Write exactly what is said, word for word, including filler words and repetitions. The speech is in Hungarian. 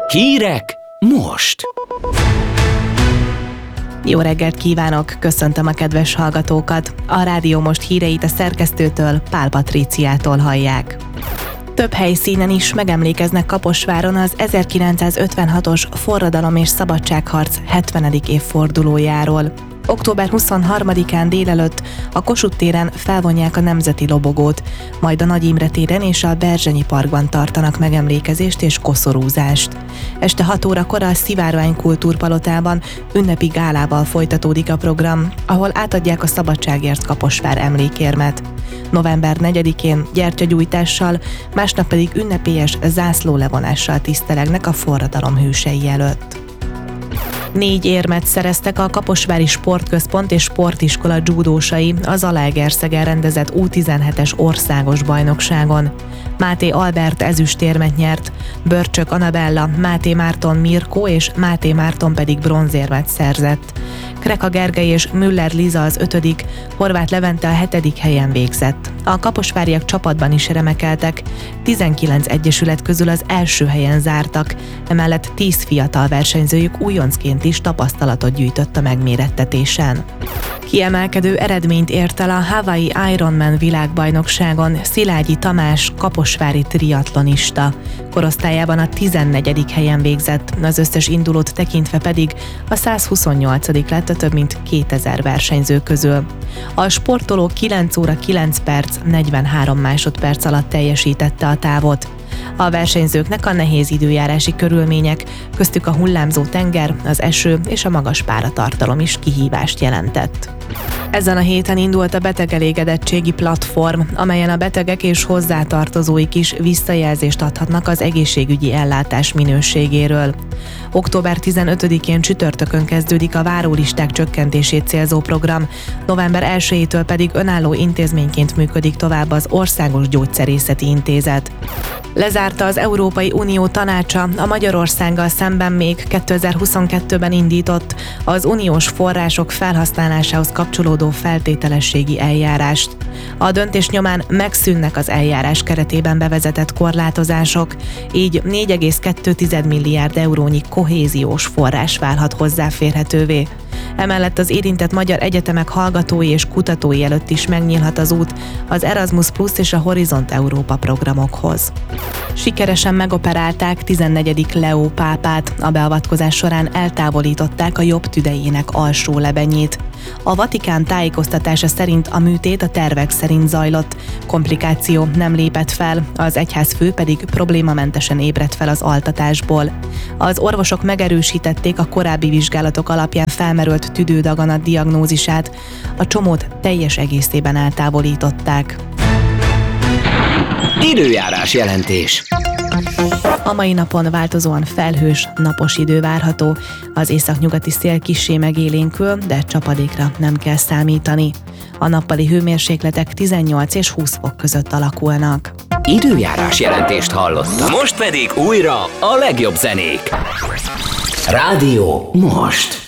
Hírek most! Jó reggelt kívánok, köszöntöm a kedves hallgatókat. A Rádió Most híreit a szerkesztőtől, Pál Patríciától hallják. Több helyszínen is megemlékeznek Kaposváron az ezerkilencszázötvenhatos forradalom és szabadságharc hetvenedik évfordulójáról. október huszonharmadikán délelőtt a Kossuth téren felvonják a nemzeti lobogót, majd a Nagy Imre téren és a Berzsenyi parkban tartanak megemlékezést és koszorúzást. Este hat órakor a Szivárvány kultúrpalotában ünnepi gálával folytatódik a program, ahol átadják a Szabadságért Kaposvár emlékérmet. november negyedikén gyertyagyújtással, másnap pedig ünnepélyes zászlólevonással tisztelegnek a forradalom hősei előtt. Négy érmet szereztek a Kaposvári Sportközpont és Sportiskola dzsúdósai az Zalaegerszegen rendezett U tizenhetes országos bajnokságon. Máté Albert ezüstérmet nyert, Börcsök Anabella, Máté Márton Mirkó és Máté Márton pedig bronzérmet szerzett. Kreka Gergely és Müller Liza az ötödik, Horváth Levente a hetedik helyen végzett. A kaposváriak csapatban is remekeltek, tizenkilenc egyesület közül az első helyen zártak, emellett tíz fiatal versenyzőjük újoncként is tapasztalatot gyűjtött a megmérettetésen. Kiemelkedő eredményt ért el a Hawaii Ironman világbajnokságon Szilágyi Tamás, kaposvári triatlonista. Korosztályában a tizennegyedik helyen végzett, az összes indulót tekintve pedig a százhuszonnyolcadik lett a több mint kétezer versenyző közül. A sportoló kilenc óra kilenc perc negyvenhárom másodperc alatt teljesítette a távot. A versenyzőknek a nehéz időjárási körülmények, köztük a hullámzó tenger, az eső és a magas páratartalom is kihívást jelentett. Ezen a héten indult a betegelégedettségi platform, amelyen a betegek és hozzátartozóik is visszajelzést adhatnak az egészségügyi ellátás minőségéről. október tizenötödikén csütörtökön kezdődik a várólisták csökkentését célzó program, november elsejétől pedig önálló intézményként működik tovább az Országos Gyógyszerészeti Intézet. Lezárta az Európai Unió Tanácsa a Magyarországgal szemben még kétezer-huszonkettőben indított az uniós források felhasználásához kapcsolódó feltételességi eljárást. A döntés nyomán megszűnnek az eljárás keretében bevezetett korlátozások, így négy egész kettő milliárd eurónyi kohéziós forrás válhat hozzáférhetővé. Emellett az érintett magyar egyetemek hallgatói és kutatói előtt is megnyílhat az út az Erasmus Plus és a Horizont Európa programokhoz. Sikeresen megoperálták tizennegyedik Leó pápát, a beavatkozás során eltávolították a jobb tüdejének alsó lebenyét. A Vatikán tájékoztatása szerint a műtét a tervek szerint zajlott, komplikáció nem lépett fel, az egyházfő pedig problémamentesen ébredt fel az altatásból. Az orvosok megerősítették a korábbi vizsgálatok alapján felmerült tüdődaganat diagnózisát, a csomót teljes egészében eltávolították. Időjárás jelentés. A mai napon változóan felhős, napos idő várható, az északnyugati szél kissé megélénkül, de csapadékra nem kell számítani. A nappali hőmérsékletek tizennyolc és húsz fok között alakulnak. Időjárás jelentést hallottak. Most pedig újra a legjobb zenék. Rádió Most.